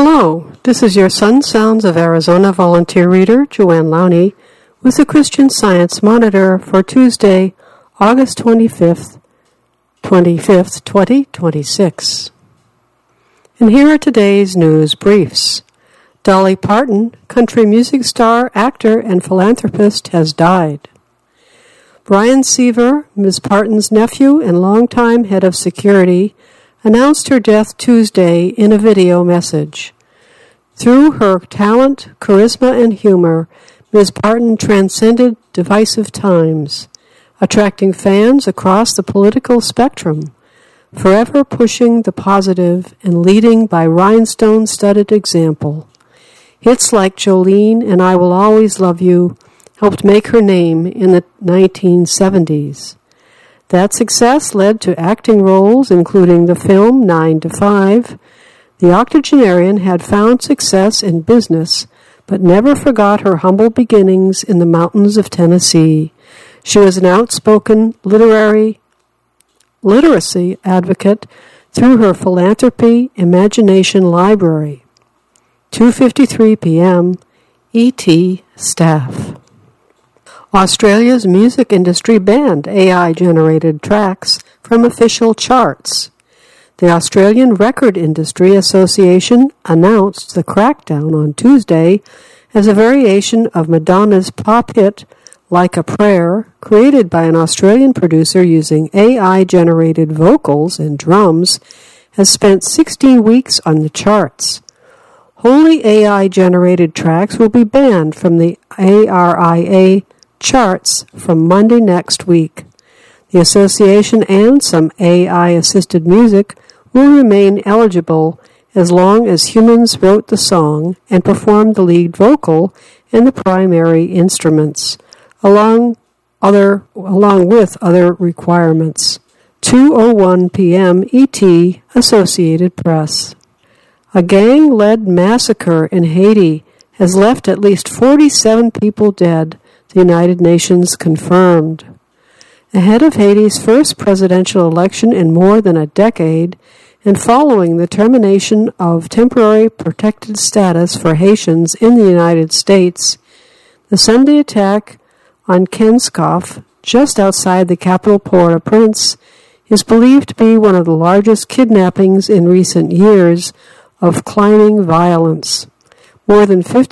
Hello, this is your Sun Sounds of Arizona volunteer reader, Joanne Lowney, with the Christian Science Monitor for Tuesday, August 25th, 2026. And here are today's news briefs. Dolly Parton, country music star, actor, and philanthropist, has died. Brian Seaver, Ms. Parton's nephew and longtime head of security, announced her death Tuesday in a video message. Through her talent, charisma, and humor, Ms. Parton transcended divisive times, attracting fans across the political spectrum, forever pushing the positive and leading by rhinestone-studded example. Hits like Jolene and I Will Always Love You helped make her name in the 1970s. That success led to acting roles including the film 9 to 5. The octogenarian had found success in business, but never forgot her humble beginnings in the mountains of Tennessee. She was an outspoken literacy advocate through her philanthropy imagination library. 2:53 p.m. ET staff. Australia's music industry banned AI-generated tracks from official charts. The Australian Record Industry Association announced the crackdown on Tuesday as a variation of Madonna's pop hit Like a Prayer, created by an Australian producer using AI-generated vocals and drums, has spent 16 weeks on the charts. Wholly AI-generated tracks will be banned from the ARIA charts from Monday next week. The association and some AI-assisted music will remain eligible as long as humans wrote the song and performed the lead vocal and the primary instruments, along with other requirements. 2:01 p.m. ET, Associated Press. A gang-led massacre in Haiti has left at least 47 people dead, the United Nations confirmed. Ahead of Haiti's first presidential election in more than a decade, and following the termination of temporary protected status for Haitians in the United States, the Sunday attack on Kenskoff, just outside the capital Port-au-Prince, is believed to be one of the largest kidnappings in recent years of climbing violence. More than 50